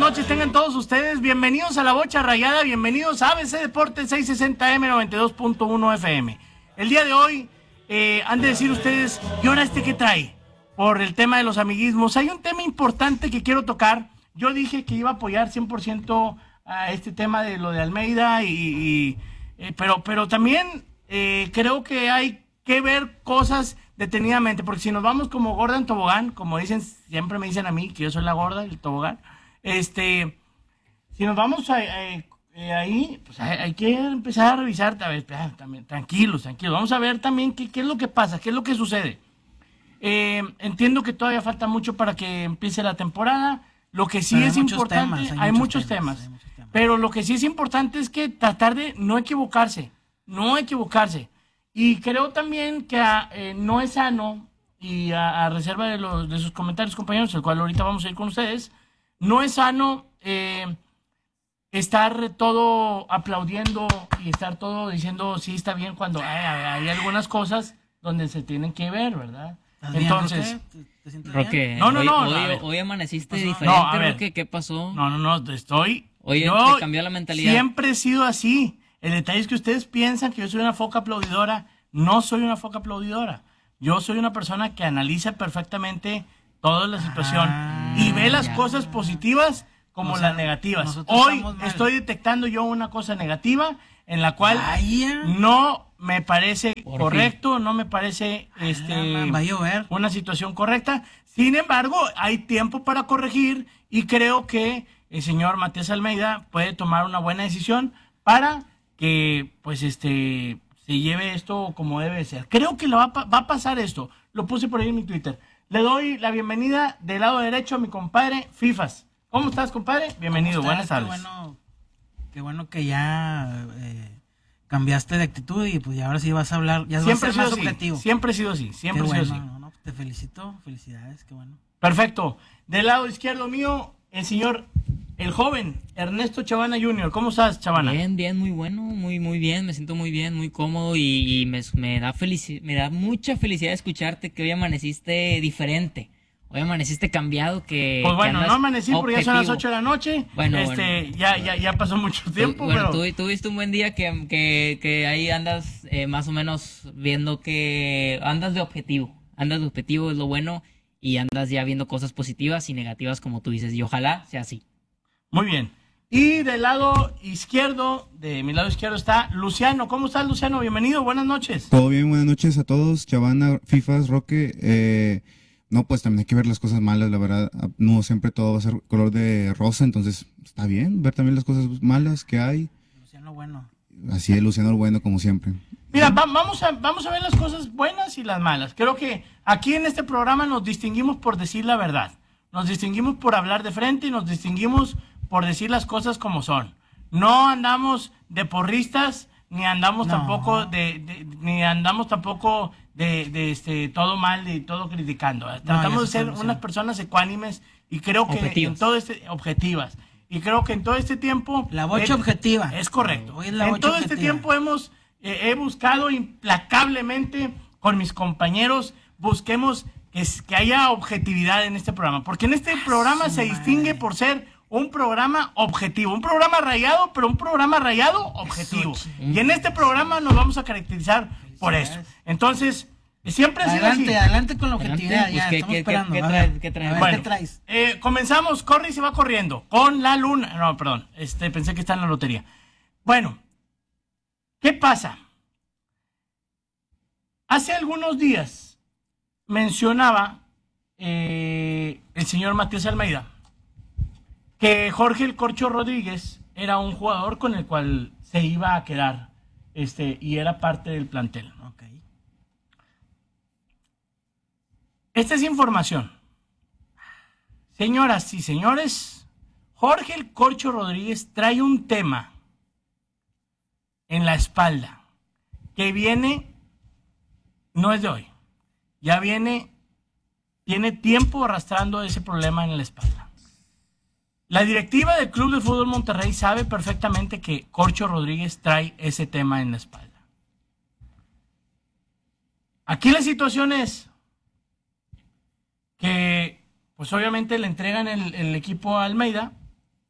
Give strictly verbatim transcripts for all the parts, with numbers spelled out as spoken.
noches tengan todos ustedes. Bienvenidos a La Bocha Rayada, bienvenidos a A B C Deportes seiscientos sesenta M noventa y dos punto uno F M. El día de hoy, eh, han de decir ustedes, ¿y ahora este qué trae? Por el tema de los amiguismos. Hay un tema importante que quiero tocar. Yo dije que iba a apoyar cien por ciento a este tema de lo de Almeida, y, y eh, pero, pero también eh, creo que hay que ver cosas detenidamente, porque si nos vamos como gorda en tobogán, como dicen, siempre me dicen a mí que yo soy la gorda, el tobogán, este, si nos vamos a, a, a, ahí, pues hay, hay que empezar a revisar, a ver, también, tranquilos, tranquilos, vamos a ver también qué, qué es lo que pasa, qué es lo que sucede. Eh, entiendo que todavía falta mucho para que empiece la temporada, lo que sí pero es importante, temas, hay, hay, muchos muchos temas, temas, muchos temas, pero lo que sí es importante es que tratar de no equivocarse, no equivocarse. Y creo también que eh, no es sano, y a, a reserva de, los, de sus comentarios, compañeros, el cual ahorita vamos a ir con ustedes, no es sano eh, estar todo aplaudiendo y estar todo diciendo sí está bien cuando hay, hay algunas cosas donde se tienen que ver, ¿verdad? Entonces, ¿te, te Roque, no, no, hoy, no, hoy, no, hoy amaneciste pues no, diferente, no, ver, Roque, ¿qué pasó? No, no, no, estoy... Oye, yo te cambió la mentalidad. Siempre he sido así. El detalle es que ustedes piensan que yo soy una foca aplaudidora. No soy una foca aplaudidora. Yo soy una persona que analiza perfectamente toda la situación ah, y ve las ya. cosas positivas como o sea, las negativas. Hoy estoy detectando yo una cosa negativa en la cual Vaya. no me parece Por correcto, fin. no me parece este, Va a llover. una situación correcta. Sin embargo, hay tiempo para corregir y creo que el señor Matías Almeida puede tomar una buena decisión para que pues este se lleve esto como debe ser. Creo que lo va, va a pasar esto. Lo puse por ahí en mi Twitter. Le doy la bienvenida del lado derecho a mi compadre Fifas. ¿Cómo estás, compadre? Bienvenido, buenas tardes. Qué bueno, qué bueno que ya eh, cambiaste de actitud y pues ya ahora sí vas a hablar, ya siempre vas a ser más así, objetivo. Siempre he sido así, siempre qué he sido bueno, así. No, no, te felicito, felicidades, qué bueno. Perfecto. Del lado izquierdo mío, el señor, el joven Ernesto Chavana junior ¿Cómo estás, Chavana? Bien, bien, muy bueno, muy muy bien, me siento muy bien, muy cómodo y, y me, me, da felici- me da mucha felicidad escucharte que hoy amaneciste diferente. Hoy amaneciste cambiado que... Pues bueno, que no amanecí porque ya son las ocho de la noche. Bueno, este, bueno. Ya, ya, ya pasó mucho tiempo, tú, bueno, pero... Tú, tuviste un buen día que, que, que ahí andas eh, más o menos viendo que... Andas de objetivo, andas de objetivo es lo bueno y andas ya viendo cosas positivas y negativas como tú dices y ojalá sea así. Muy bien. Y del lado izquierdo, de mi lado izquierdo está Luciano. ¿Cómo estás, Luciano? Bienvenido, buenas noches. Todo bien, buenas noches a todos. Chavana, Fifas, Roque. Eh, no, pues también hay que ver las cosas malas, la verdad. No siempre todo va a ser color de rosa, entonces está bien ver también las cosas malas que hay. Luciano Bueno. Así es, Luciano el Bueno, como siempre. Mira, va, vamos, a, vamos a ver las cosas buenas y las malas. Creo que aquí en este programa nos distinguimos por decir la verdad. Nos distinguimos por hablar de frente y nos distinguimos por decir las cosas como son. No andamos de porristas, ni andamos no. tampoco de, de, ni andamos tampoco de, de este todo mal y todo criticando. Tratamos no, de ser unas personas ecuánimes y creo que objetivas. en todo este objetivas. Y creo que en todo este tiempo la bocha es, objetiva. Es correcto. Hoy es la en bocha todo objetiva. este tiempo hemos eh, he buscado implacablemente con mis compañeros busquemos que, que haya objetividad en este programa, porque en este programa se distingue por ser un programa objetivo, un programa rayado, pero un programa rayado objetivo. Y en este programa nos vamos a caracterizar por eso. Entonces, siempre ha sido adelante, así. Adelante con la objetividad, pues ya, ¿qué, estamos qué, esperando. ¿qué, qué, traes, qué, qué traes? Bueno, ¿qué traes? Eh, comenzamos, corre y se va corriendo, con la luna. No, perdón, este, pensé que está en la lotería. Bueno, ¿qué pasa? Hace algunos días mencionaba eh, el señor Matías Almeida que Jorge El Corcho Rodríguez era un jugador con el cual se iba a quedar este, y era parte del plantel. Okay. Esta es información. Señoras y señores, Jorge El Corcho Rodríguez trae un tema en la espalda que viene, no es de hoy, ya viene, tiene tiempo arrastrando ese problema en la espalda. La directiva del Club de Fútbol Monterrey sabe perfectamente que Corcho Rodríguez trae ese tema en la espalda. Aquí la situación es que, pues obviamente le entregan el, el equipo a Almeida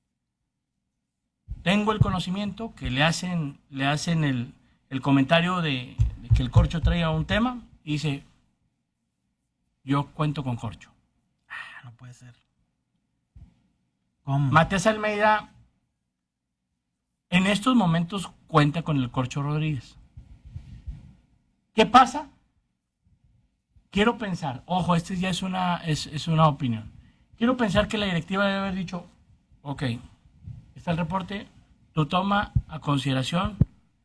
tengo el conocimiento que le hacen, le hacen el, el comentario de, de que el Corcho traía un tema y dice, yo cuento con Corcho. Ah, no puede ser. ¿Cómo? Matías Almeida en estos momentos cuenta con el Corcho Rodríguez. ¿Qué pasa? Quiero pensar, ojo, este ya es una, es, es una opinión. Quiero pensar que la directiva debe haber dicho, ok, está el reporte, tú toma a consideración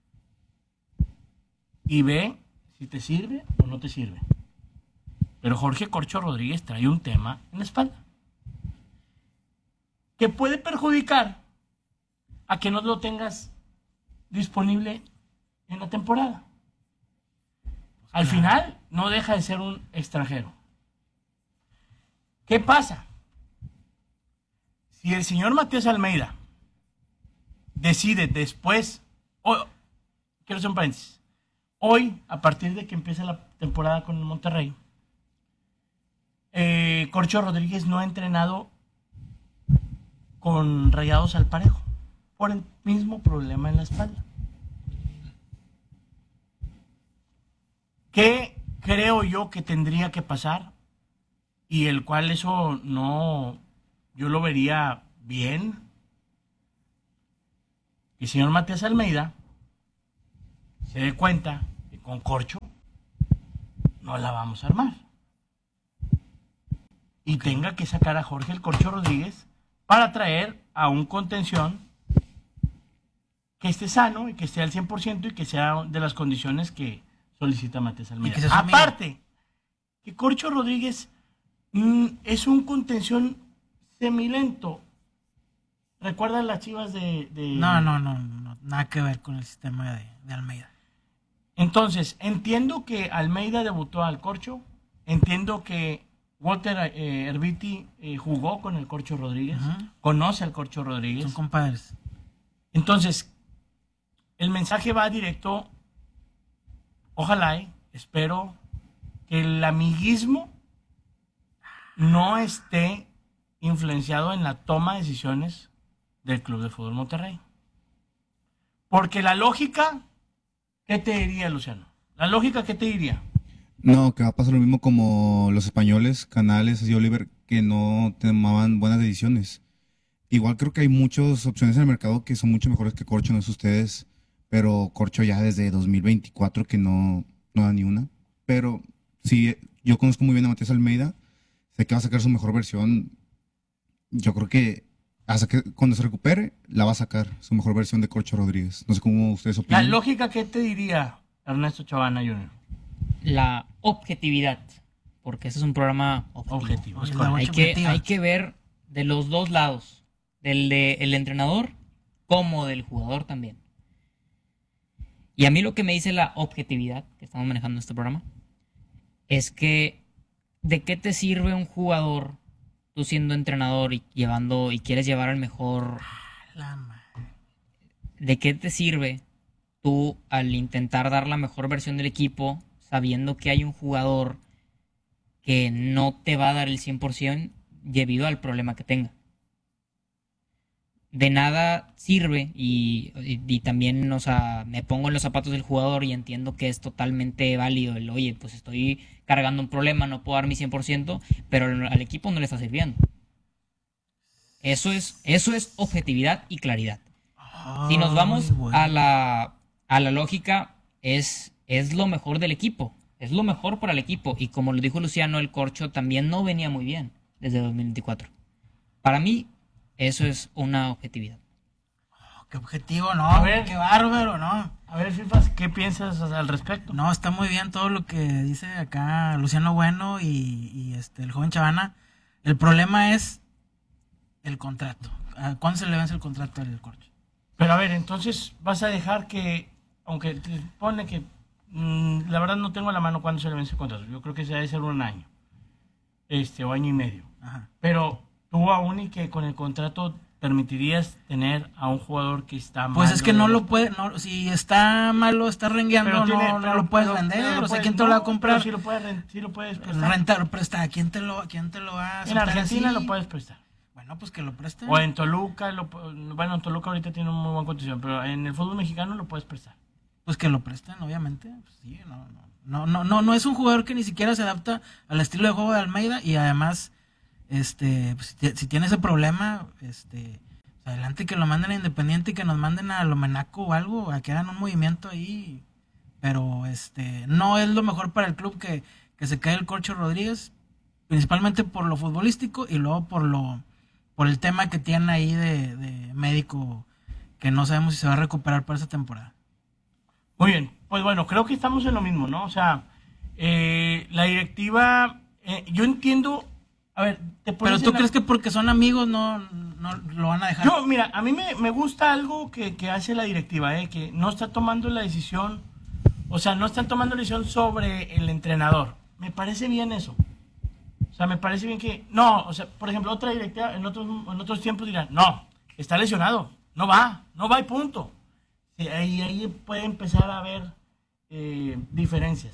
y ve si te sirve o no te sirve. Pero Jorge Corcho Rodríguez trae un tema en la espalda que puede perjudicar a que no lo tengas disponible en la temporada. Al final, no deja de ser un extranjero. ¿Qué pasa? Si el señor Matías Almeida decide después, oh, quiero hacer un paréntesis, hoy, a partir de que empiece la temporada con el Monterrey, eh, Corcho Rodríguez no ha entrenado con Rayados al parejo, por el mismo problema en la espalda. ¿Qué creo yo que tendría que pasar? Y el cual eso no, yo lo vería bien. Que el señor Matías Almeida se dé cuenta que con Corcho no la vamos a armar. Y tenga que sacar a Jorge el Corcho Rodríguez para traer a un contención que esté sano y que esté al cien por ciento y que sea de las condiciones que solicita Matías Almeida. Aparte, que Corcho Rodríguez mm, es un contención semilento. ¿Recuerdan las Chivas de, de... No, no, no, no, nada que ver con el sistema de, de Almeida. Entonces, entiendo que Almeida debutó al Corcho, entiendo que Walter eh, Herbiti eh, jugó con el Corcho Rodríguez, uh-huh. conoce al Corcho Rodríguez. Son compadres. Entonces, el mensaje va directo. Ojalá, eh, espero que el amiguismo no esté influenciado en la toma de decisiones del Club de Fútbol Monterrey. Porque la lógica, ¿qué te diría, Luciano? La lógica, ¿qué te diría? No, que va a pasar lo mismo como los españoles, Canales y Oliver, que no tomaban buenas decisiones. Igual creo que hay muchas opciones en el mercado que son mucho mejores que Corcho, no sé ustedes, pero Corcho ya desde dos mil veinticuatro que no, no da ni una. Pero sí, yo conozco muy bien a Matías Almeida, sé que va a sacar su mejor versión. Yo creo que hasta que cuando se recupere, la va a sacar su mejor versión de Corcho Rodríguez. No sé cómo ustedes opinan. La lógica, ¿qué te diría Ernesto Chavana junior? La objetividad, porque ese es un programa objetivo. objetivo hay, que, hay que ver de los dos lados, del de el entrenador como del jugador también. Y a mí lo que me dice la objetividad que estamos manejando en este programa es que ¿de qué te sirve un jugador tú siendo entrenador y llevando y quieres llevar al mejor? ¿De qué te sirve tú al intentar dar la mejor versión del equipo sabiendo que hay un jugador que no te va a dar el cien por ciento debido al problema que tenga? De nada sirve y, y, y también, o sea, me pongo en los zapatos del jugador y entiendo que es totalmente válido el, oye, pues estoy cargando un problema, no puedo dar mi cien por ciento, pero al equipo no le está sirviendo. Eso es, eso es objetividad y claridad. Si nos vamos a la, a la lógica, es, es lo mejor del equipo, es lo mejor para el equipo. Y como lo dijo Luciano, el Corcho también no venía muy bien desde dos mil veinticuatro. Para mí, eso es una objetividad. Oh, qué objetivo, no, a ver, qué bárbaro, no. A ver, Fifas, ¿qué piensas al respecto? No, está muy bien todo lo que dice acá Luciano Bueno y, y este el joven Chavana. El problema es el contrato. ¿Cuándo se le vence el contrato al Corcho? Pero a ver, entonces vas a dejar que, aunque te pone que, mmm, la verdad no tengo a la mano cuándo se le vence el contrato. Yo creo que se debe ser un año, este, o año y medio. Ajá. Pero tú aún y que con el contrato permitirías tener a un jugador que está malo. Pues es que no lo puede, no, si está malo, está rengueando, no, tiene, pero, no lo puedes pero, vender. Pero o sea, ¿quién te no, lo va a comprar? Si lo puedes, si lo puedes prestar. Rentar, prestar. ¿Quién te lo, quién te lo va a En Argentina así? Lo puedes prestar. Bueno, Bueno, pues que lo presten. O en Toluca, lo, bueno, en Toluca ahorita tiene una muy buena condición, pero en el fútbol mexicano lo puedes prestar. Pues que lo presten, obviamente. Pues sí, no, no, no, no, no, no es un jugador que ni siquiera se adapta al estilo de juego de Almeida y además, este, pues, si, si tiene ese problema, este, pues adelante que lo manden a Independiente y que nos manden a Lomenaco o algo, a que hagan un movimiento ahí, pero este, no es lo mejor para el club que, que se quede el Corcho Rodríguez, principalmente por lo futbolístico y luego por lo, por el tema que tiene ahí de, de médico, que no sabemos si se va a recuperar para esa temporada. Muy bien, pues bueno, creo que estamos en lo mismo, ¿no? O sea, eh, la directiva, eh, yo entiendo, a ver, te Pero pones tú en la- crees que porque son amigos no, no lo van a dejar. Yo, mira, a mí me, me gusta algo que, que hace la directiva, ¿eh? Que no está tomando la decisión, o sea, no están tomando la decisión sobre el entrenador. Me parece bien eso. O sea, me parece bien que, no, o sea, por ejemplo, otra directiva en otros, en otros tiempos dirán, no, está lesionado, no va, no va y punto. Y ahí, ahí puede empezar a haber eh, diferencias.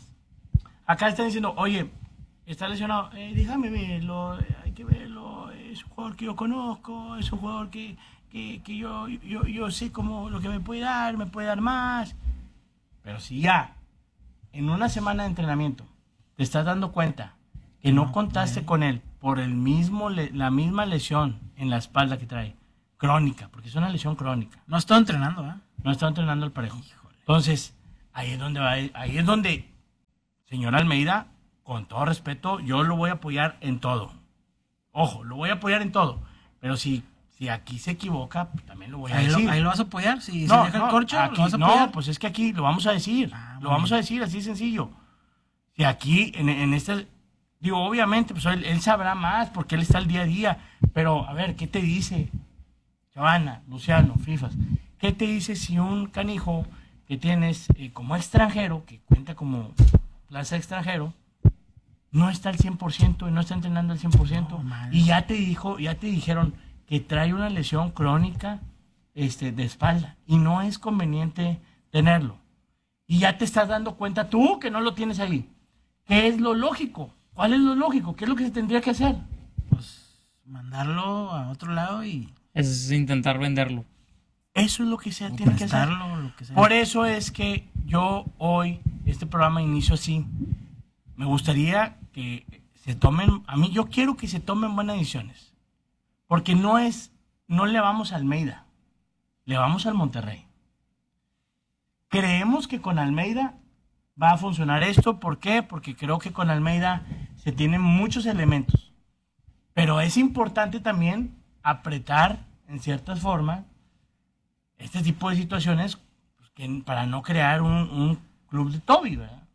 Acá están diciendo, oye, está lesionado, eh, déjame verlo, eh, hay que verlo, es un jugador que yo conozco, es un jugador que, que, que yo, yo, yo sé cómo lo que me puede dar, me puede dar más. Pero si ya en una semana de entrenamiento te estás dando cuenta que no, No contaste puede. con él por el mismo le- la misma lesión en la espalda que trae, crónica, porque es una lesión crónica. No está entrenando, ¿eh? No está entrenando el parejo. Entonces, ahí es donde va, ahí es donde, señor Almeida, con todo respeto, yo lo voy a apoyar en todo. Ojo, lo voy a apoyar en todo. Pero si, si aquí se equivoca, pues también lo voy a Ahí decir. lo, ahí lo vas a apoyar. Si no, se deja no, el corcho, aquí- lo vas a no, apoyar. pues es que aquí lo vamos a decir. Ah, lo muy vamos bien. a decir así de sencillo. Si aquí, en, en este, digo, obviamente, pues él, él sabrá más porque él está al día a día. Pero, a ver, ¿qué te dice Chavana, Luciano, Fifas? ¿Qué te dice si un canijo que tienes eh, como extranjero, que cuenta como plaza extranjero, no está al cien por ciento y no está entrenando al cien por ciento? No, mal. Y ya te dijo, ya te dijeron que trae una lesión crónica este, de espalda y no es conveniente tenerlo. Y ya te estás dando cuenta tú que no lo tienes ahí. ¿Qué es lo lógico? ¿Cuál es lo lógico? ¿Qué es lo que se tendría que hacer? Pues mandarlo a otro lado y Es intentar venderlo. Eso es lo que se o tiene que hacer. prestarlo, lo que sea. Por eso es que yo hoy, este programa inicio así. Me gustaría que se tomen, a mí yo quiero que se tomen buenas decisiones. Porque no es, no le vamos a Almeida, le vamos al Monterrey. Creemos que con Almeida va a funcionar esto. ¿Por qué? Porque creo que con Almeida se tienen muchos elementos. Pero es importante también apretar en ciertas formas este tipo de situaciones pues, que, para no crear un, un club de Toby, ¿verdad?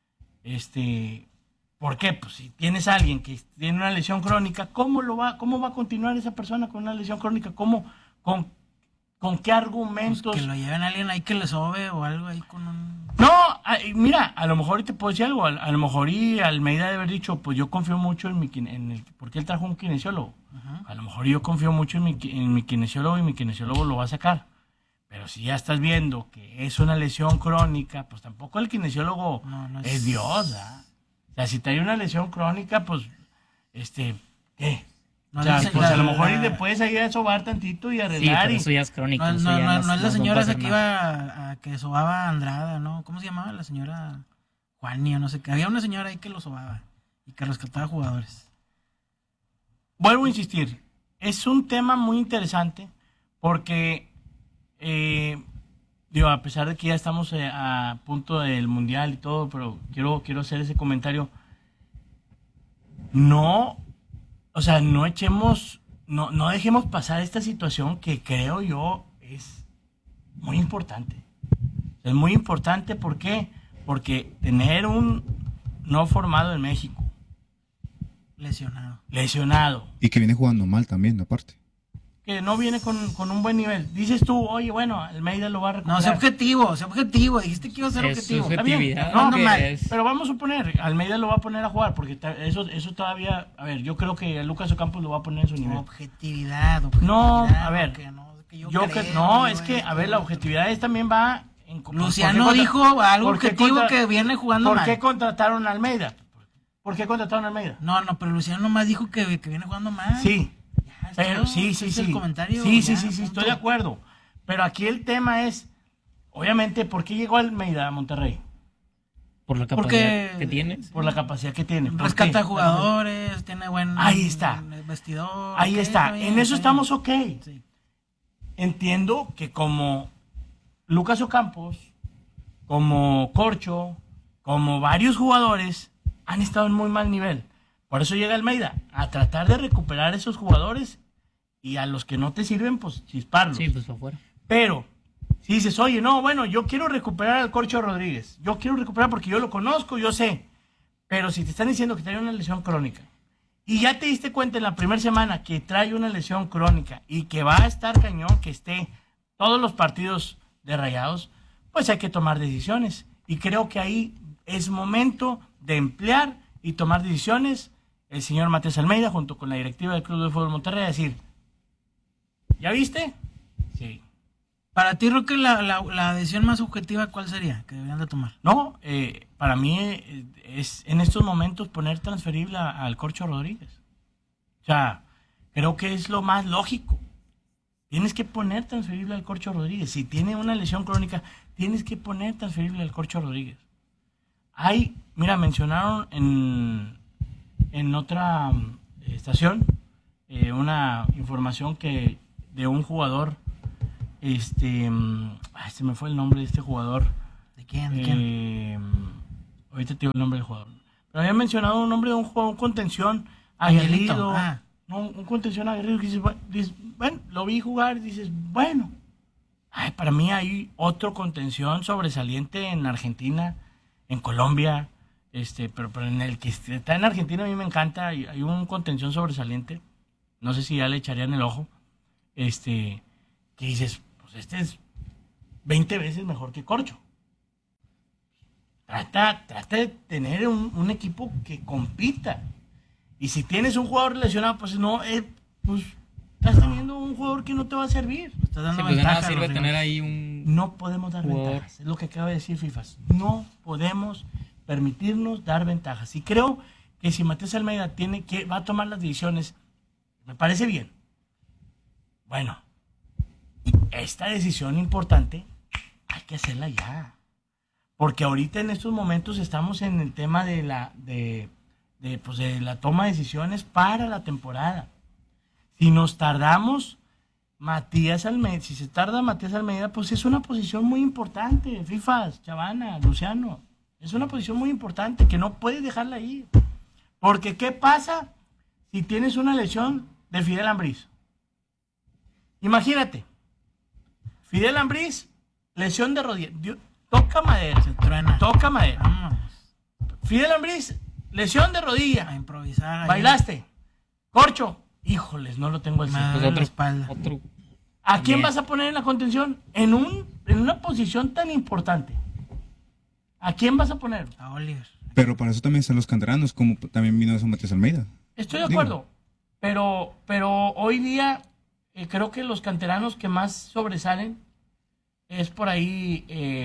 Este, ¿por qué? Pues si tienes a alguien que tiene una lesión crónica, ¿cómo lo va, cómo va a continuar esa persona con una lesión crónica? ¿Cómo, con, con qué Pues argumentos? que lo lleven a alguien ahí que le sobe o algo ahí con un... No, a- mira, a lo mejor y te puedo decir algo, a, a lo mejor y Almeida debe haber dicho, pues yo confío mucho en mi, kin- en el, porque él trajo un kinesiólogo. Ajá. A lo mejor yo confío mucho en mi, ki- en mi kinesiólogo y mi kinesiólogo lo va a sacar. Pero si ya estás viendo que es una lesión crónica, pues tampoco el kinesiólogo No, no es... es- Dios, ¿verdad? O sea, si trae una lesión crónica, pues, este, ¿qué? No o sea, es la- pues a lo la- mejor y la- le puedes ir a sobar tantito y Sí, arreglar. pero y- eso ya es crónico. No, eso no, ya no, no, no es la no señora puede esa hacer que nada. iba a, a que sobaba a Andrada, ¿no? ¿Cómo se llamaba la señora? Juani o no sé qué. Había una señora ahí que lo sobaba y que rescataba jugadores. Vuelvo a insistir, es un tema muy interesante porque, eh, digo, a pesar de que ya estamos eh, a punto del mundial y todo, pero quiero, quiero hacer ese comentario. No, o sea, no echemos, no, no dejemos pasar esta situación que creo yo es muy importante. Es muy importante, ¿por qué? Porque tener un no formado en México, Lesionado. lesionado, Y que viene jugando mal también, aparte. que no viene con, con un buen nivel. Dices tú, oye, bueno, Almeida lo va a recuperar. No, sé objetivo, sé objetivo. Dijiste que iba a ser Es objetivo. subjetivo. Está bien, Objetividad, no, no que mal. es- Pero vamos a suponer, Almeida lo va a poner a jugar, porque ta- eso, eso todavía, a ver, yo creo que Lucas Ocampos lo va a poner en su nivel. Objetividad, objetividad. No, a ver, que no, que yo Yo creo, que, no, yo es que, esto, a ver, la yo- objetividad es también va en... ¿por- Luciano por qué dijo contra- algo por qué objetivo contra- que viene jugando ¿Por mal. qué contrataron a Almeida? ¿Por qué contrataron a Almeida? No, no, pero Luciano nomás dijo que, que viene jugando mal. Sí, Ya, Pero sí, sí, ¿Es sí. el comentario? Sí, sí, Ya, sí, sí, punto. estoy de acuerdo. Pero aquí el tema es, obviamente, ¿por qué llegó Almeida a Monterrey? Por la capacidad Porque- que tiene. Por la capacidad que tiene. ¿Por Rescata qué? jugadores, tiene buen Ahí está. vestidor. Ahí ok, está. bien, En eso está bien. estamos ok. Sí. Entiendo que como Lucas Ocampos, como Corcho, como varios jugadores han estado en muy mal nivel. Por eso llega Almeida, a tratar de recuperar esos jugadores y a los que no te sirven, pues chisparlos. Sí, pues para afuera. Pero, si dices, oye, no, bueno, yo quiero recuperar al Corcho Rodríguez, yo quiero recuperar porque yo lo conozco, yo sé. Pero si te están diciendo que trae una lesión crónica y ya te diste cuenta en la primera semana que trae una lesión crónica y que va a estar cañón, que esté todos los partidos de Rayados, pues hay que tomar decisiones. Y creo que ahí es momento de emplear y tomar decisiones el señor Matías Almeida junto con la directiva del Club de Fútbol Monterrey, a decir, ¿ya viste? Sí. Para ti, Roque, la, la, la decisión más objetiva, ¿cuál sería que deberían de tomar? No, eh, para mí eh, es en estos momentos poner transferible a- al Corcho Rodríguez. O sea, creo que es lo más lógico. Tienes que poner transferible al Corcho Rodríguez. Si tiene una lesión crónica, tienes que poner transferible al Corcho Rodríguez. Hay, mira, mencionaron en, en otra mm, estación eh, una información que de un jugador, este, mm, ay, se me fue el nombre de este jugador. ¿De quién? ¿De quién? Eh, ahorita te digo el nombre del jugador. Pero había mencionado un nombre de un jugador, un contención aguerrido. Angelito, ah. No, un contención aguerrido que dices, bueno, dices, bueno, lo vi jugar y dices, bueno. Ay, para mí hay otro contención sobresaliente en Argentina, en Colombia, este, pero, pero en el que está en Argentina a mí me encanta, hay, hay un contención sobresaliente, no sé si ya le echarían el ojo, este, que dices, pues este es veinte veces mejor que Corcho. Trata, trata de tener un, un equipo que compita. Y si tienes un jugador lesionado, pues no, eh, pues estás teniendo un jugador que no te va a servir. Estás dando Sí, pues de nada ventaja a sirve los tener rivales. ahí un... No podemos dar Jugador. ventajas, es lo que acaba de decir FIFAs. No podemos permitirnos dar ventajas. Y creo que si Matías Almeida tiene que, va a tomar las decisiones, me parece bien. Bueno, esta decisión importante hay que hacerla ya. Porque ahorita en estos momentos estamos en el tema de la, de, de, pues de la toma de decisiones para la temporada. Si nos tardamos, Matías Almeida, si se tarda Matías Almeida, pues es una posición muy importante. FIFAs, Chavana, Luciano, es una posición muy importante que no puedes dejarla ahí. Porque ¿qué pasa si tienes una lesión de Fidel Ambriz? Imagínate, Fidel Ambriz, lesión de rodilla, Dios, toca madera, Se truena. toca madera. Vámonos Fidel Ambriz, lesión de a rodilla, improvisar. ahí. bailaste, Corcho, híjoles, no lo tengo al Me cien. duele Pues la otro, espalda. otro... ¿A quién Bien. vas a poner en la contención? En, un, en una posición tan importante. ¿A quién vas a poner? A Oliver. Pero para eso también están los canteranos, como también vino eso Matías Almeida. Estoy de Digo. acuerdo, pero, pero hoy día eh, creo que los canteranos que más sobresalen es por ahí eh,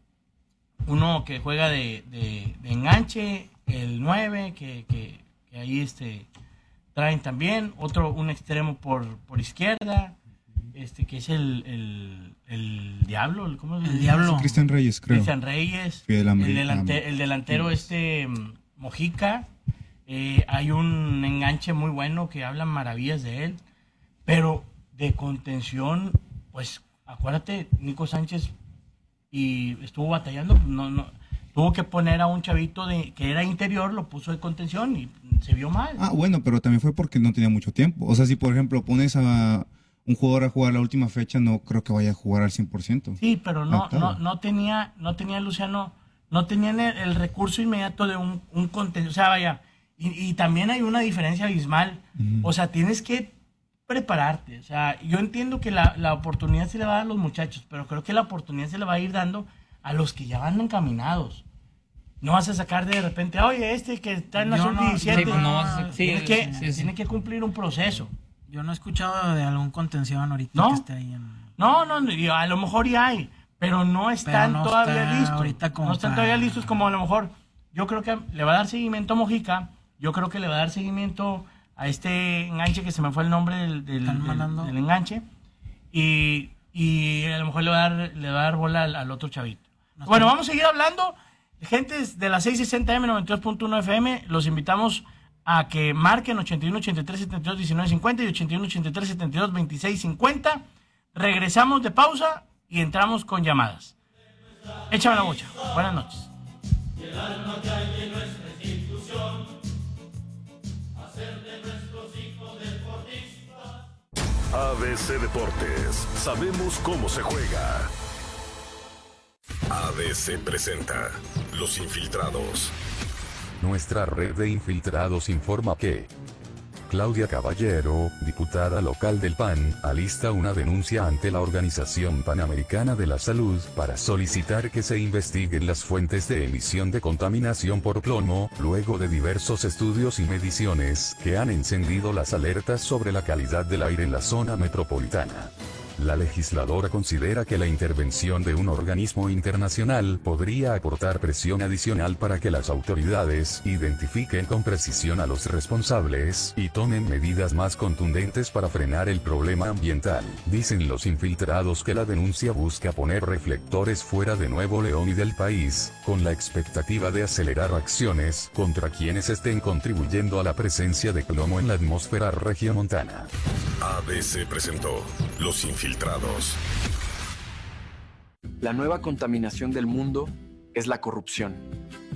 uno que juega de, de- de enganche, el nueve, que, que- que ahí este, traen también, otro, un extremo por, por izquierda, este que es el, el, el Diablo, el- ¿cómo se El llama? Diablo. Cristian Reyes, creo. Cristian Reyes, Fidel el, Ambri- delante- el delantero este mm, Mojica, eh, hay un enganche muy bueno que hablan maravillas de él, pero de contención, pues acuérdate, Nico Sánchez y estuvo batallando, no, no, tuvo que poner a un chavito de que era interior, lo puso de contención y se vio mal. Ah, bueno, pero también fue porque no tenía mucho tiempo. O sea, si por ejemplo pones a un jugador a jugar la última fecha, no creo que vaya a jugar al cien por ciento. Sí, pero no, Ah, claro. no, no tenía, no tenía Luciano, no tenían el, el recurso inmediato de un, un contenido, o sea, vaya, y, y también hay una diferencia abismal, Ujú. o sea, tienes que prepararte, o sea, yo entiendo que la, la oportunidad se le va a dar a los muchachos, pero creo que la oportunidad se le va a ir dando a los que ya van encaminados. No vas a sacar de repente, oye, este que está en la Yo sub no- diecisiete, Sí, pues no vas a- sí, tiene, que, sí, sí. tiene que cumplir un proceso. Yo no he escuchado de algún contención ahorita ¿No? que esté ahí en... No, no, no, y a lo mejor ya hay, pero no están no todavía está listos. ahorita como no están para- todavía listos como a lo mejor. Yo creo que le va a dar seguimiento a Mojica, yo creo que le va a dar seguimiento a este enganche que se me fue el nombre del, del, Están del- mandando. del enganche. Y, y a lo mejor le va a dar, le va a dar bola al, al otro chavito. No Bueno, está- vamos a seguir hablando. Gente de la seiscientos sesenta M noventa y dos punto uno F M, los invitamos a que marquen ochenta y uno, ochenta y tres, setenta y dos, diecinueve, cincuenta y ochenta y uno, ochenta y tres, setenta y dos, veintiséis, cincuenta. Regresamos de pausa y entramos con llamadas. Échame la bocha. Buenas noches. A B C Deportes, sabemos cómo se juega. A B C presenta Los Infiltrados. Nuestra red de infiltrados informa que Claudia Caballero, diputada local del P A N, alista una denuncia ante la Organización Panamericana de la Salud para solicitar que se investiguen las fuentes de emisión de contaminación por plomo, luego de diversos estudios y mediciones que han encendido las alertas sobre la calidad del aire en la zona metropolitana. La legisladora considera que la intervención de un organismo internacional podría aportar presión adicional para que las autoridades identifiquen con precisión a los responsables y tomen medidas más contundentes para frenar el problema ambiental. Dicen los infiltrados que la denuncia busca poner reflectores fuera de Nuevo León y del país, con la expectativa de acelerar acciones contra quienes estén contribuyendo a la presencia de plomo en la atmósfera regiomontana. A B C presentó Los Infiltrados. La nueva contaminación del mundo es la corrupción.